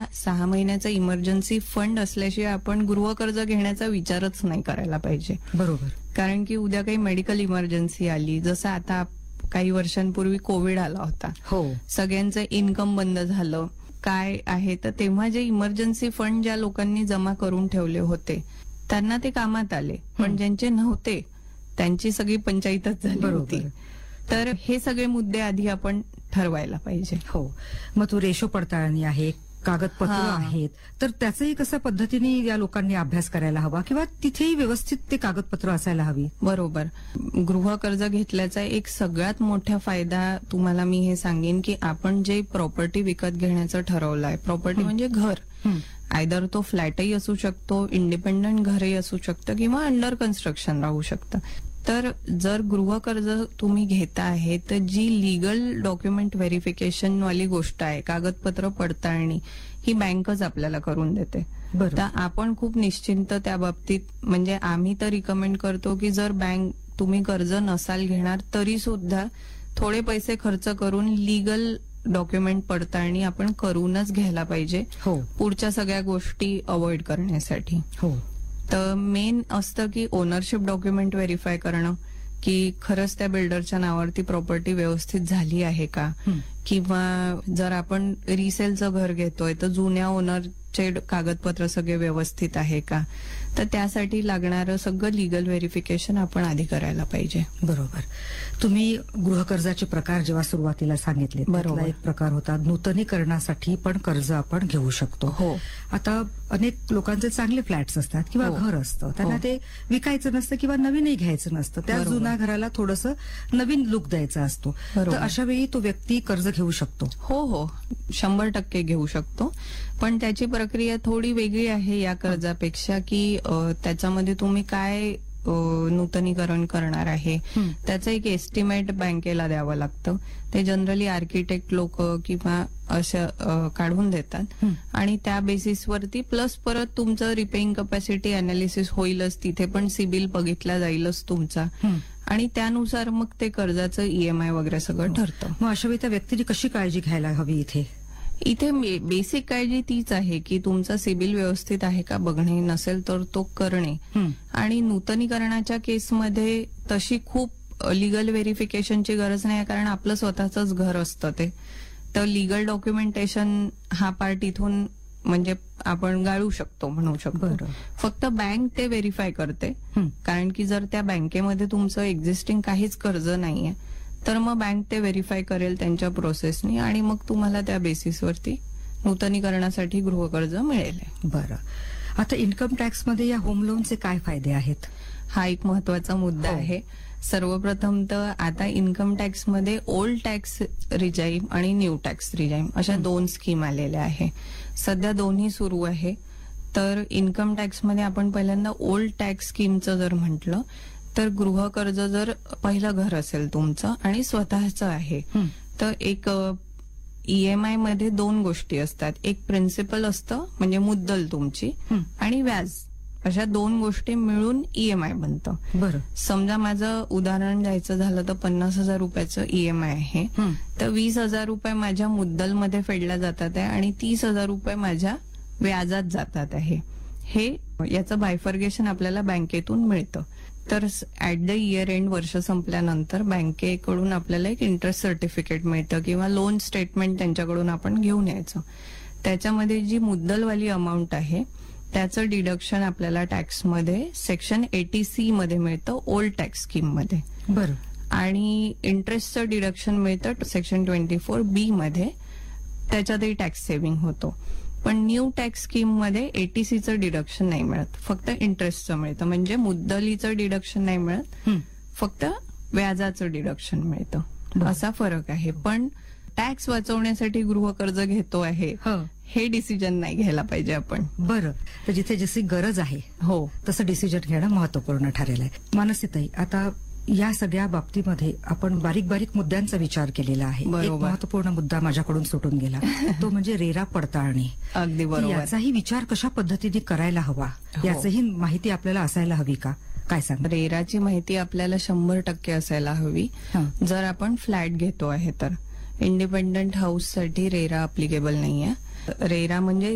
6 महिन्याचा emergency fund असल्याशिवाय आपण गृहकर्ज घेण्याचा विचारच नाही करायला पाहिजे. बरोबर. कारण की उद्या काही मेडिकल इमर्जन्सी आली, जसं आता काही वर्षांपूर्वी कोविड आला होता, हो, सगळ्यांचं इन्कम बंद झालं, काय आहे तर तेव्हा जे इमर्जन्सी फंड ज्या लोकांनी जमा करून ठेवले होते त्यांना ते कामात आले, पण ज्यांचे नव्हते त्यांची सगळी पंचायतच झाली होती. तर हे सगळे मुद्दे आधी आपण ठरवायला पाहिजे. हो. मग तो रेशो पडताळणी आहे, कागदपत्र आहेत, तर त्याचंही कशा पद्धतीने या लोकांनी अभ्यास करायला हवा किंवा तिथेही व्यवस्थित ते कागदपत्र असायला हवी. बरोबर. गृहकर्ज घेतल्याचा एक सगळ्यात मोठा फायदा तुम्हाला मी हे सांगेन की आपण जे प्रॉपर्टी विकत घेण्याचं ठरवलंय, प्रॉपर्टी म्हणजे घर, आयदर तो फ्लॅटही असू शकतो, इंडिपेंडंट घरही असू शकतं किंवा अंडर कन्स्ट्रक्शन राहू शकतं. तर जर गृहकर्ज तुम्ही घेता आहे तर जी लीगल डॉक्युमेंट व्हेरिफिकेशन वाली गोष्ट आहे, कागदपत्र पडताळणी, ही बँकच आपल्याला करून देते. तर आपण खूप निश्चिंत त्या बाबतीत, म्हणजे आम्ही तर रिकमेंड करतो की जर बँक तुम्ही कर्ज नसाल घेणार तरी सुद्धा थोडे पैसे खर्च करून लीगल डॉक्युमेंट पडताळणी आपण करूनच घ्यायला पाहिजे, पुढच्या सगळ्या गोष्टी अवॉइड करण्यासाठी. हो. तर मेन असतं की ओनरशिप डॉक्युमेंट व्हेरीफाय करणं, की खरंच त्या बिल्डरच्या नावावरती प्रॉपर्टी व्यवस्थित झाली आहे का, किंवा जर आपण रिसेलचं घर घेतोय तर जुन्या ओनरचे कागदपत्र सगळे व्यवस्थित आहे का, तर त्यासाठी लागणारं सगळं लीगल व्हेरिफिकेशन आपण आधी करायला पाहिजे. बरोबर. तुम्ही गृहकर्जाचे प्रकार जेव्हा सुरुवातीला सांगितले, त्यातला एक प्रकार होता नूतनीकरणासाठी पण कर्ज आपण घेऊ शकतो. हो. आता अनेक लोकांचे चांगले फ्लॅट्स असतात किंवा घर असतं, त्यांना ते विकायचं नसतं किंवा नवीनही घ्यायचं नसतं, त्या जुन्या घराला थोडंसं नवीन लुक द्यायचा असतो, तर अशा वेळी तो व्यक्ती कर्ज घेऊ शकतो. हो हो, 100% घेऊ शकतो. पण त्याची प्रक्रिया थोडी वेगळी आहे या कर्जापेक्षा, की त्याच्यामध्ये तुम्ही काय नूतनीकरण करणार आहे त्याचं एक एस्टिमेट बँकेला द्यावं लागतं. ते जनरली आर्किटेक्ट लोक किंवा असं काढून देतात आणि त्या बेसिसवरती प्लस परत तुमचं रिपेइंग कपॅसिटी अनालिसिस होईलच, तिथे पण सिबिल बघितला जाईलच तुमचा, आणि त्यानुसार मग ते कर्जाचं ईएमआय वगैरे सगळं ठरतं. मग अशा वेळी त्या व्यक्तीने कशी काळजी घ्यायला हवी इथे बेसिक काळजी तीच आहे की तुमचा सिबिल व्यवस्थित आहे का बघणे, नसेल तर तो करणे. आणि नूतनीकरणाच्या केसमध्ये तशी खूप लिगल व्हेरिफिकेशनची गरज नाही, कारण आपलं स्वतःच घर असतं ते. तर लिगल डॉक्युमेंटेशन हा पार्ट इथून म्हणजे आपण गाळू शकतो, म्हणू शकतो. फक्त बँक ते व्हेरीफाय करते, कारण की जर त्या बँकेमध्ये तुमचं एक्झिस्टिंग काहीच कर्ज नाहीये तर मग बँक ते व्हेरीफाय करेल त्यांच्या प्रोसेसनी आणि मग तुम्हाला त्या बेसिसवरती नूतनीकरणासाठी गृहकर्ज मिळेल. बरं. आता इन्कम टॅक्समध्ये या होम लोनचे काय फायदे आहेत? हा एक महत्वाचा मुद्दा आहे. सर्वप्रथम तर आता इन्कम टॅक्समध्ये ओल्ड टॅक्स रिजाईम आणि न्यू टॅक्स रिजाईम अशा 2 स्कीम आलेल्या आहे. सध्या दोन्ही सुरू आहे. तर इन्कम टॅक्समध्ये आपण पहिल्यांदा ओल्ड टॅक्स स्कीमचं जर म्हटलं तर गृहकर्ज जर पहिलं घर असेल तुमचं आणि स्वतःचं आहे तर एक ईएमआय मध्ये 2 गोष्टी असतात. एक प्रिन्सिपल असतं म्हणजे मुद्दल तुमची, आणि व्याज, अशा 2 गोष्टी मिळून ईएमआय बनतं. बरं. समजा माझं उदाहरण द्यायचं झालं तर 50,000 रुपयाचं ईएमआय आहे, तर 20,000 रुपये माझ्या मुद्दलमध्ये फेडल्या जातात आहे आणि 30,000 रुपये माझ्या व्याजात जातात आहे. हे याचं बायफर्गेशन आपल्याला बँकेतून मिळतं. तर ऍट द इयर एंड वर्ष संपल्यानंतर बँकेकडून आपल्याला एक इंटरेस्ट सर्टिफिकेट मिळतं किंवा लोन स्टेटमेंट त्यांच्याकडून आपण घेऊन यायचं. त्याच्यामध्ये जी मुद्दलवाली अमाऊंट आहे त्याचं डिडक्शन आपल्याला टॅक्समध्ये सेक्शन 80C मध्ये मिळतं, ओल्ड टॅक्स स्कीम मध्ये. बरं. आणि इंटरेस्टचं डिडक्शन मिळतं सेक्शन 24B मध्ये, त्याच्यातही टॅक्स सेव्हिंग होतो. पण न्यू टॅक्स स्कीम मध्ये 80Cचं डिडक्शन नाही मिळत, फक्त इंटरेस्टचं मिळतं. म्हणजे मुद्दलीचं डिडक्शन नाही मिळत, फक्त व्याजाचं डिडक्शन मिळतं. असा फरक आहे. पण टॅक्स वाचवण्यासाठी गृहकर्ज घेतो आहे हे डिसिजन नाही घ्यायला पाहिजे आपण. बरं. तर जिथे जशी गरज आहे तसं डिसिजन घेणं महत्वपूर्ण ठरेल आहे. मानसीताई, आता या सगळ्या बाबतीमध्ये आपण बारीक बारीक मुद्द्यांचा विचार केलेला आहे. एक महत्वपूर्ण मुद्दा माझ्याकडून सुटून गेला, तो म्हणजे रेरा पडताळणी. अगदी बरोबर. याचाही विचार कशा पद्धतीने करायला हवा, याचीही माहिती आपल्याला असायला हवी का? काय सांग? रेराची माहिती आपल्याला 100% असायला हवी. जर आपण फ्लॅट घेतो आहे तर इंडिपेंडंट हाऊस साठी रेरा अप्लिकेबल नाहीये. रेरा म्हणजे